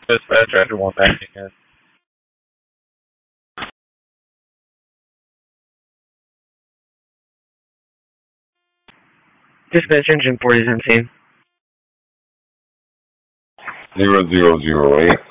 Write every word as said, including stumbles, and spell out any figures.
Dispatch after one passing is. Dispatch engine forty seventeen. Zero zero zero eight.